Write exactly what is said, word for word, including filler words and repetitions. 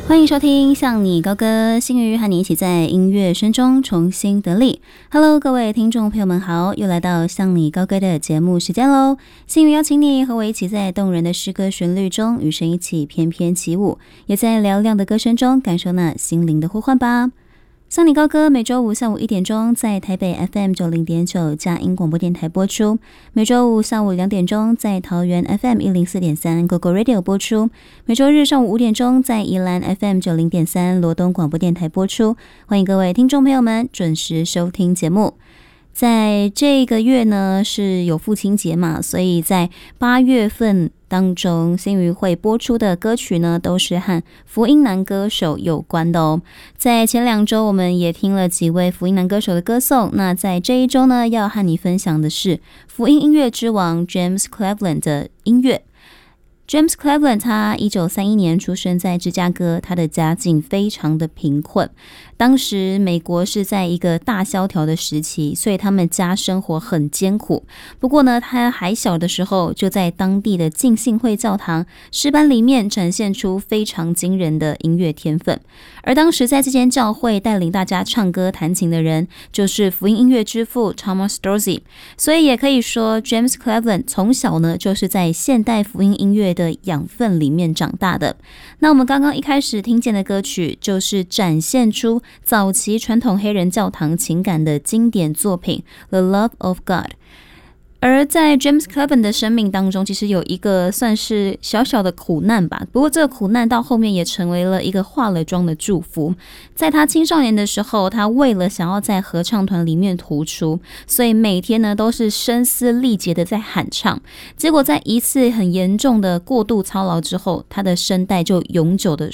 欢迎收听向你高歌，新宇和你一起在音乐声中重新得力。Hello， 各位听众朋友们好，又来到向你高歌的节目时间喽。新宇邀请你和我一起在动人的诗歌旋律中与神一起翩翩起舞，也在嘹亮的歌声中感受那心灵的呼唤吧。向你高歌每周五下午一点钟在台北 F M 九零点九佳音广播电台播出，每周五下午两点钟在桃园 F M 一零四点三 Go Go Radio 播出，每周日上午五点钟在宜兰 F M 九零点三罗东广播电台播出。欢迎各位听众朋友们准时收听节目。在这个月呢是有父亲节嘛，所以在八月份当中，新宇会播出的歌曲呢都是和福音男歌手有关的哦。在前两周我们也听了几位福音男歌手的歌颂，那在这一周呢要和你分享的是福音音乐之王 James Cleveland 的音乐。James Cleveland 他一九三一年出生在芝加哥，他的家境非常的贫困。当时美国是在一个大萧条的时期，所以他们家生活很艰苦。不过呢，他还小的时候就在当地的浸信会教堂诗班里面展现出非常惊人的音乐天分。而当时在这间教会带领大家唱歌弹琴的人，就是福音音乐之父 Thomas Dorsey。所以也可以说 James Cleveland 从小呢就是在现代福音音乐的养分里面长大的。那我们刚刚一开始听见的歌曲，就是展现出早期传统黑人教堂情感的经典作品 The Love of God。 而在 James Cleveland 的生命当中，其实有一个算是小小的苦难吧，不过这个苦难到后面也成为了一个化了妆的祝福。在他青少年的时候，他为了想要在合唱团里面突出，所以每天呢都是声嘶力竭的在喊唱，结果在一次很严重的过度操劳之后，他的声带就永久的